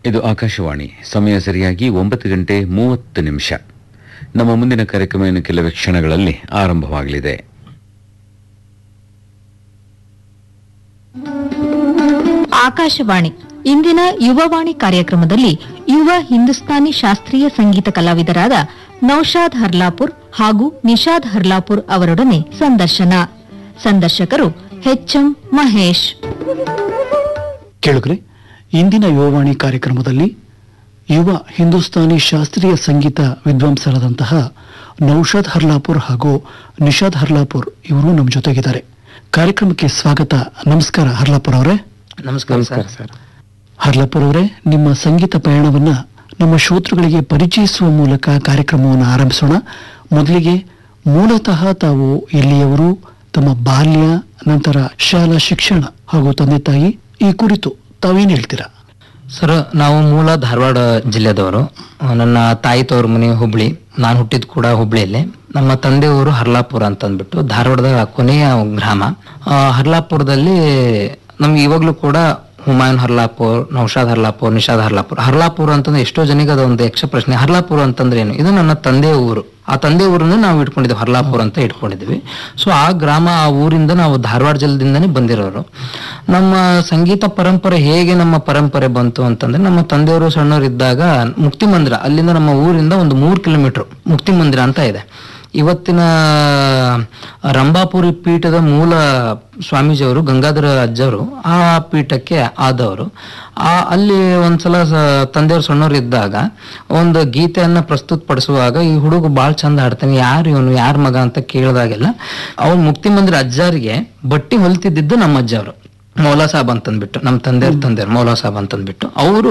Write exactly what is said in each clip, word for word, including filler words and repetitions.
ಇದು ಆಕಾಶವಾಣಿ. ಸಮಯ ಸರಿಯಾಗಿ ಒಂಬತ್ತು ಗಂಟೆ ಮೂವತ್ತು ನಿಮಿಷ. ನಮ್ಮ ಮುಂದಿನ ಕಾರ್ಯಕ್ರಮ ಇನ್ನು ಕೆಲವೇ ಕ್ಷಣಗಳಲ್ಲಿ ಆರಂಭವಾಗಲಿದೆ. ಆಕಾಶವಾಣಿ ಇಂದಿನ ಯುವವಾಣಿ ಕಾರ್ಯಕ್ರಮದಲ್ಲಿ ಯುವ ಹಿಂದೂಸ್ತಾನಿ ಶಾಸ್ತ್ರೀಯ ಸಂಗೀತ ಕಲಾವಿದರಾದ ನೌಶಾದ್ ಹರ್ಲಾಪುರ್ ಹಾಗೂ ನಿಷಾದ್ ಹರ್ಲಾಪುರ್ ಅವರೊಡನೆ ಸಂದರ್ಶನ. ಸಂದರ್ಶಕರು ಎಚ್ಎಂ ಮಹೇಶ್. ಕೇಳುಗರೆ, ಇಂದಿನ ಯುವವಾಣಿ ಕಾರ್ಯಕ್ರಮದಲ್ಲಿ ಯುವ ಹಿಂದೂಸ್ತಾನಿ ಶಾಸ್ತ್ರೀಯ ಸಂಗೀತ ವಿದ್ವಾಂಸರಾದಂತಹ ನೌಶಾದ್ ಹರ್ಲಾಪುರ್ ಹಾಗೂ ನಿಷಾದ್ ಹರ್ಲಾಪುರ್ ಇವರು ನಮ್ಮ ಜೊತೆಗಿದ್ದಾರೆ. ಕಾರ್ಯಕ್ರಮಕ್ಕೆ ಸ್ವಾಗತ. ನಮಸ್ಕಾರ ಹರ್ಲಾಪುರ್ ಅವರೇ. ನಮಸ್ಕಾರ ಸರ್. ಹರ್ಲಾಪುರ್ ಅವರೇ, ನಿಮ್ಮ ಸಂಗೀತ ಪಯಣವನ್ನ ನಮ್ಮ ಶ್ರೋತೃಗಳಿಗೆ ಪರಿಚಯಿಸುವ ಮೂಲಕ ಕಾರ್ಯಕ್ರಮವನ್ನು ಆರಂಭಿಸೋಣ. ಮೊದಲಿಗೆ ಮೂಲತಃ ತಾವು ಎಲ್ಲಿಯವರು, ತಮ್ಮ ಬಾಲ್ಯ, ನಂತರ ಶಾಲಾ ಶಿಕ್ಷಣ ಹಾಗೂ ತಂದೆ ತಾಯಿ, ಈ ಕುರಿತು ತಾವೇನು ಹೇಳ್ತೀರಾ? ಸರ್, ನಾವು ಮೂಲ ಧಾರವಾಡ ಜಿಲ್ಲೆದವರು. ನನ್ನ ತಾಯಿ ತವರು ಮನೆ ಹುಬ್ಳಿ, ನಾನು ಹುಟ್ಟಿದ್ ಕೂಡ ಹುಬ್ಳಿಯಲ್ಲಿ. ನಮ್ಮ ತಂದೆಯವರು ಹರ್ಲಾಪುರ ಅಂತ ಅಂದ್ಬಿಟ್ಟು ಧಾರವಾಡದ ಕೊನೆಯ ಗ್ರಾಮ. ಹರ್ಲಾಪುರದಲ್ಲಿ ನಮ್ಗೆ ಇವಾಗ್ಲೂ ಕೂಡ ಹುಮಾಯೂನ್ ಹರ್ಲಾಪುರ್, ನೌಶಾದ್ ಹರ್ಲಾಪುರ್, ನಿಷಾದ್ ಹರ್ಲಾಪುರ್. ಹರ್ಲಾಪುರ್ ಅಂತಂದ್ರೆ ಎಷ್ಟೋ ಜನಿಗೆ ಅದೊಂದು ಯಕ್ಷ ಪ್ರಶ್ನೆ. ಹರ್ಲಾಪುರ್ ಅಂತಂದ್ರೆ ಏನು? ಇದು ನನ್ನ ತಂದೆಯ ಊರು. ಆ ತಂದೆ ಊರನ್ನ ನಾವು ಇಟ್ಕೊಂಡಿದ್ವಿ, ಹರ್ಲಾಪುರ್ ಅಂತ ಇಟ್ಕೊಂಡಿದ್ವಿ. ಸೊ ಆ ಗ್ರಾಮ, ಆ ಊರಿಂದ ನಾವು ಧಾರವಾಡ ಜಿಲ್ಲೆದಿಂದನೇ ಬಂದಿರೋರು. ನಮ್ಮ ಸಂಗೀತ ಪರಂಪರೆ ಹೇಗೆ ನಮ್ಮ ಪರಂಪರೆ ಬಂತು ಅಂತಂದ್ರೆ, ನಮ್ಮ ತಂದೆಯವರು ಸಣ್ಣವರಿದ್ದಾಗ ಮುಕ್ತಿ ಮಂದಿರ, ಅಲ್ಲಿಂದ ನಮ್ಮ ಊರಿಂದ ಒಂದು ಮೂರು ಕಿಲೋಮೀಟರ್ ಮುಕ್ತಿ ಮಂದಿರ ಅಂತ ಇದೆ. ಇವತ್ತಿನ ರಂಭಾಪುರಿ ಪೀಠದ ಮೂಲ ಸ್ವಾಮೀಜಿಯವರು ಗಂಗಾಧರ ಅಜ್ಜವರು ಆ ಪೀಠಕ್ಕೆ ಆದವರು. ಆ ಅಲ್ಲಿ ಒಂದ್ಸಲ ತಂದೆಯವರು ಸಣ್ಣವ್ರು ಇದ್ದಾಗ ಒಂದು ಗೀತೆಯನ್ನ ಪ್ರಸ್ತುತಪಡಿಸುವಾಗ ಈ ಹುಡುಗ ಬಾಳ್ ಚಂದ ಹಾಡ್ತಾನೆ, ಯಾರು ಇವನು, ಯಾರ ಮಗ ಅಂತ ಕೇಳಿದಾಗೆಲ್ಲ ಅವ್ರು ಮುಕ್ತಿ ಮಂದಿರ ಅಜ್ಜಾರಿಗೆ ಬಟ್ಟಿ ಹೊಲಿತಿದ್ದು ನಮ್ಮ ಅಜ್ಜವರು ಮೌಲಾ ಸಾಬ್ ಅಂತಂದ್ಬಿಟ್ಟು, ನಮ್ಮ ತಂದೆಯವ್ರ ತಂದೆಯವ್ರು ಮೌಲಾ ಸಾಬ್ ಅಂತಂದ್ಬಿಟ್ಟು ಅವರು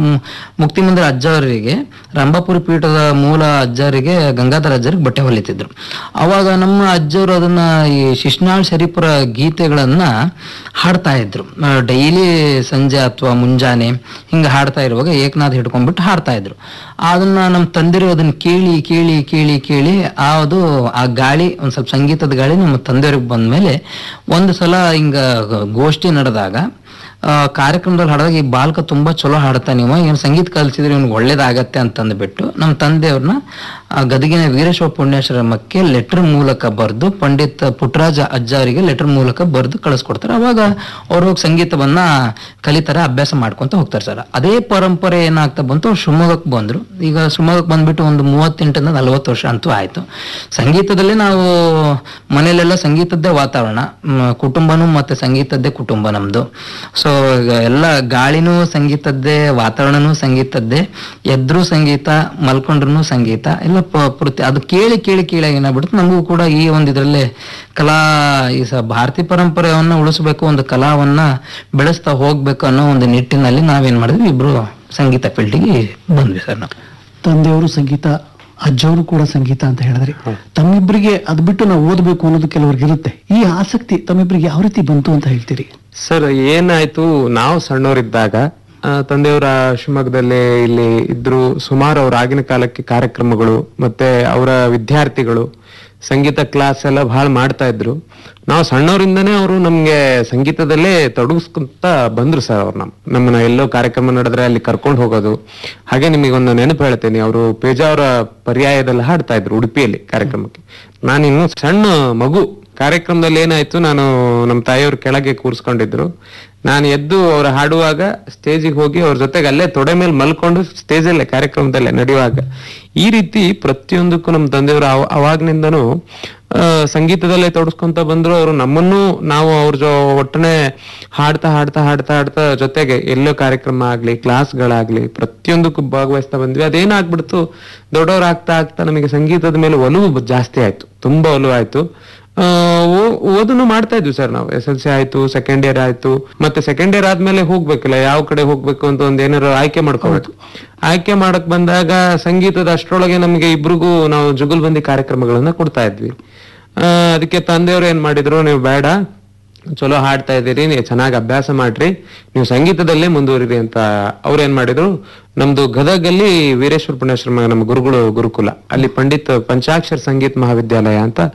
ಮುಕ್ತಿ ಮಂದಿರ ಅಜ್ಜವರಿಗೆ, ರಂಭಾಪುರಿ ಪೀಠದ ಮೂಲ ಅಜ್ಜರಿಗೆ, ಗಂಗಾಧರ ಅಜ್ಜರಿಗೆ ಬಟ್ಟೆ ಹೊಲಿತಿದ್ರು. ಅವಾಗ ನಮ್ಮ ಅಜ್ಜವರು ಅದನ್ನ ಈ ಶಿಶ್ನಾಳ್ ಶರೀಫರ ಗೀತೆಗಳನ್ನ ಹಾಡ್ತಾ ಇದ್ರು. ಡೈಲಿ ಸಂಜೆ ಅಥವಾ ಮುಂಜಾನೆ ಹಿಂಗ ಹಾಡ್ತಾ ಇರುವಾಗ ಏಕನಾಥ್ ಹಿಡ್ಕೊಂಡ್ಬಿಟ್ಟು ಹಾಡ್ತಾ ಇದ್ರು. ಅದನ್ನ ನಮ್ಮ ತಂದೆಯವರು ಅದನ್ನ ಕೇಳಿ ಕೇಳಿ ಕೇಳಿ ಕೇಳಿ ಅದು ಆ ಗಾಳಿ, ಒಂದ್ ಸ್ವಲ್ಪ ಸಂಗೀತದ ಗಾಳಿ ನಮ್ಮ ತಂದೆಯವ್ರಿಗೆ ಬಂದ್ಮೇಲೆ ಒಂದು ಸಲ ಹಿಂಗ ಗೋಷ್ಠಿ ನಡೆದಾಗ ಕಾರ್ಯಕ್ರಮದಲ್ಲಿ ಹಾಡಿದಾಗ ಈ ಬಾಲಕ ತುಂಬಾ ಚಲೋ ಹಾಡ್ತಾನೆ, ಇವ ಏನು ಸಂಗೀತ ಕಲಿಸಿದ್ರೆ ಇವ್ನಿಗೆ ಒಳ್ಳೇದಾಗತ್ತೆ ಅಂತಂದ್ಬಿಟ್ಟು ನಮ್ಮ ತಂದೆಯವ್ರನ್ನ ಗದಗಿನ ವೀರೇಶ್ವರ ಪುಣ್ಯಾಶ್ರಮಕ್ಕೆ ಲೆಟರ್ ಮೂಲಕ ಬರೆದು ಪಂಡಿತ್ ಪುಟ್ಟರಾಜ ಅಜ್ಜ ಅವರಿಗೆ ಲೆಟರ್ ಮೂಲಕ ಬರೆದು ಕಳಿಸ್ಕೊಡ್ತಾರೆ. ಅವಾಗ ಅವ್ರು ಹೋಗಿ ಸಂಗೀತವನ್ನ ಕಲಿತಾರೆ, ಅಭ್ಯಾಸ ಮಾಡ್ಕೊಂತ ಹೋಗ್ತಾರೆ ಸರ್. ಅದೇ ಪರಂಪರೆ ಏನಾಗ್ತಾ ಬಂತು, ಅವ್ರು ಶಿವಮೊಗ್ಗಕ್ಕೆ ಬಂದ್ರು. ಈಗ ಶಿವಮೊಗ್ಗಕ್ಕೆ ಬಂದ್ಬಿಟ್ಟು ಒಂದು ಮೂವತ್ತೆಂಟರಿಂದ ನಲವತ್ತು ವರ್ಷ ಅಂತೂ ಆಯ್ತು. ಸಂಗೀತದಲ್ಲಿ ನಾವು ಮನೆಯಲ್ಲೆಲ್ಲ ಸಂಗೀತದ್ದೇ ವಾತಾವರಣ, ಕುಟುಂಬನೂ ಮತ್ತೆ ಸಂಗೀತದ್ದೇ ಕುಟುಂಬ ನಮ್ದು. ಸೊ ಎಲ್ಲ ಗಾಳಿನೂ ಸಂಗೀತದ್ದೇ, ವಾತಾವರಣನೂ ಸಂಗೀತದ್ದೇ, ಎದ್ರು ಸಂಗೀತ, ಮಲ್ಕೊಂಡ್ರು ಸಂಗೀತ, ಎಲ್ಲ ಪೂರ್ತಿ ಅದು ಕೇಳಿ ಕೇಳಿ ಕೇಳಿ ಏನಾಗ್ಬಿಡುತ್ತೆ. ನಮಗೂ ಕೂಡ ಈ ಒಂದು ಇದರಲ್ಲೇ ಕಲಾ, ಈ ಸ ಭಾರತೀಯ ಪರಂಪರೆಯನ್ನ ಉಳಿಸ್ಬೇಕು, ಒಂದು ಕಲಾವನ್ನ ಬೆಳೆಸ್ತಾ ಹೋಗ್ಬೇಕು ಅನ್ನೋ ಒಂದು ನಿಟ್ಟಿನಲ್ಲಿ ನಾವೇನ್ ಮಾಡಿದ್ವಿ, ಇಬ್ರು ಸಂಗೀತ ಫೀಲ್ಡಿಗೆ ಬಂದ್ವಿ ಸರ್. ನಾವು ತಂದೆಯವರು ಸಂಗೀತ, ಅಜ್ಜವರು ಕೂಡ ಸಂಗೀತ ಅಂತ ಹೇಳಿದ್ರಿ. ತಮ್ಮಿಬ್ಬರಿಗೆ ಅದ್ ಬಿಟ್ಟು ನಾವು ಓದಬೇಕು ಅನ್ನೋದು ಕೆಲವ್ರಿಗೆ ಇರುತ್ತೆ. ಈ ಆಸಕ್ತಿ ತಮ್ಮಿಬ್ಬರಿಗೆ ಯಾವ ರೀತಿ ಬಂತು ಅಂತ ಹೇಳ್ತೀರಿ? ಸರ್, ಏನಾಯ್ತು, ನಾವು ಸಣ್ಣವರಿದ್ದಾಗ ತಂದೆಯವರ ಶಿವಮೊಗ್ಗದಲ್ಲೇ ಇಲ್ಲಿ ಇದ್ರು. ಸುಮಾರು ಅವ್ರ ಆಗಿನ ಕಾಲಕ್ಕೆ ಕಾರ್ಯಕ್ರಮಗಳು ಮತ್ತೆ ಅವರ ವಿದ್ಯಾರ್ಥಿಗಳು ಸಂಗೀತ ಕ್ಲಾಸ್ ಎಲ್ಲ ಬಹಳ ಮಾಡ್ತಾ ಇದ್ರು. ನಾವು ಸಣ್ಣವರಿಂದನೇ ಅವರು ನಮ್ಗೆ ಸಂಗೀತದಲ್ಲೇ ತೊಡಗಿಸ್ಕೊಂತ ಬಂದ್ರು ಸರ್. ಅವ್ರು ನಮ್ ನಮ್ಮನ್ನ ಎಲ್ಲೋ ಕಾರ್ಯಕ್ರಮ ನಡೆದ್ರೆ ಅಲ್ಲಿ ಕರ್ಕೊಂಡು ಹೋಗೋದು. ಹಾಗೆ ನಿಮಗೆ ಒಂದು ನೆನಪು ಹೇಳ್ತೇನೆ, ಅವರು ಪೇಜಾವರ ಪರ್ಯಾಯದಲ್ಲಿ ಹಾಡ್ತಾ ಇದ್ರು ಉಡುಪಿಯಲ್ಲಿ ಕಾರ್ಯಕ್ರಮಕ್ಕೆ. ನಾನಿನ್ನು ಸಣ್ಣ ಮಗು. ಕಾರ್ಯಕ್ರಮದಲ್ಲಿ ಏನಾಯ್ತು, ನಾನು ನಮ್ಮ ತಾಯಿಯವ್ರ ಕೆಳಗೆ ಕೂರಿಸ್ಕೊಂಡಿದ್ರು. ನಾನು ಎದ್ದು ಅವ್ರು ಹಾಡುವಾಗ ಸ್ಟೇಜಿಗೆ ಹೋಗಿ ಅವ್ರ ಜೊತೆಗೆ ಅಲ್ಲೇ ತೊಡೆ ಮೇಲೆ ಮಲ್ಕೊಂಡು ಸ್ಟೇಜಲ್ಲೇ ಕಾರ್ಯಕ್ರಮದಲ್ಲೇ ನಡೆಯುವಾಗ ಈ ರೀತಿ ಪ್ರತಿಯೊಂದಕ್ಕೂ ನಮ್ಮ ತಂದೆಯವರು ಅವಾಗ್ನಿಂದನೂ ಸಂಗೀತದಲ್ಲೇ ತೊಡಸ್ಕೊಂತ ಬಂದ್ರು. ಅವರು ನಮ್ಮನ್ನು, ನಾವು ಅವ್ರ ಜೊ ಒಟ್ಟನೆ ಹಾಡ್ತಾ ಹಾಡ್ತಾ ಹಾಡ್ತಾ ಹಾಡ್ತಾ ಜೊತೆಗೆ ಎಲ್ಲೋ ಕಾರ್ಯಕ್ರಮ ಆಗ್ಲಿ, ಕ್ಲಾಸ್ಗಳಾಗ್ಲಿ ಪ್ರತಿಯೊಂದಕ್ಕೂ ಭಾಗವಹಿಸ್ತಾ ಬಂದ್ವಿ. ಅದೇನಾಗ್ಬಿಡ್ತು, ದೊಡ್ಡವ್ರು ಆಗ್ತಾ ಆಗ್ತಾ ನಮಗೆ ಸಂಗೀತದ ಮೇಲೆ ಒಲವು ಜಾಸ್ತಿ ಆಯ್ತು, ತುಂಬಾ ಒಲವು ಆಯ್ತು. ಓದನ್ನು ಮಾಡ್ತಾ ಇದ್ವಿ ಸರ್ ನಾವು. ಎಸ್ ಎಲ್ ಸಿ ಆಯ್ತು, ಸೆಕೆಂಡ್ ಇಯರ್ ಆಯ್ತು. ಮತ್ತೆ ಸೆಕೆಂಡ್ ಇಯರ್ ಆದ್ಮೇಲೆ ಹೋಗ್ಬೇಕಲ್ಲ, ಯಾವ ಕಡೆ ಹೋಗ್ಬೇಕು ಅಂತ ಒಂದ್ ಏನಾರು ಆಯ್ಕೆ ಮಾಡ್ಕೋಬೇಕು. ಆಯ್ಕೆ ಮಾಡಕ್ ಬಂದಾಗ ಸಂಗೀತದ ಅಷ್ಟ್ರೊಳಗೆ ನಮ್ಗೆ ಇಬ್ರಿಗೂ ನಾವು ಜುಗಲ್ಬಂದಿ ಕಾರ್ಯಕ್ರಮಗಳನ್ನ ಕೊಡ್ತಾ ಇದ್ವಿ. ಅಹ್ ಅದಕ್ಕೆ ತಂದೆಯವರು ಏನ್ ಮಾಡಿದ್ರು, ನೀವು ಬೇಡ, ಚಲೋ ಹಾಡ್ತಾ ಇದ್ದೀರಿ, ನೀವು ಚೆನ್ನಾಗಿ ಅಭ್ಯಾಸ ಮಾಡ್ರಿ, ನೀವು ಸಂಗೀತದಲ್ಲೇ ಮುಂದುವರಿರಿ ಅಂತ ಅವ್ರು ಏನ್ ಮಾಡಿದ್ರು, ನಮ್ದು ಗದಗಲ್ಲಿ ವೀರೇಶ್ವರ ಪುಣ್ಯಾಶ್ರಮ ನಮ್ಮ ಗುರುಗಳು ಗುರುಕುಲ, ಅಲ್ಲಿ ಪಂಡಿತ್ ಪಂಚಾಕ್ಷರ ಸಂಗೀತ ಮಹಾವಿದ್ಯಾಲಯ ಅಂತ